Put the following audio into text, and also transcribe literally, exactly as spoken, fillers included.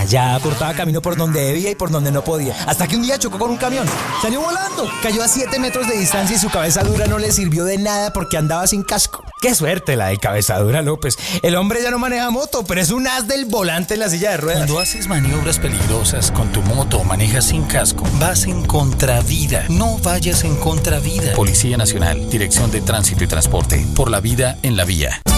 allá, cortaba camino por donde debía y por donde no podía. Hasta que un día chocó con un camión. Salió volando. Cayó a siete metros de distancia y su cabeza dura no le sirvió de nada porque andaba sin casco. Qué suerte la de Cabezadura López. El hombre ya no maneja moto, pero es un as del volante en la silla de ruedas. Cuando haces maniobras peligrosas con tu moto o manejas sin casco, vas en contravía. No vayas en contravía. Policía Nacional, Dirección de Tránsito y Transporte. Por la vida en la vía.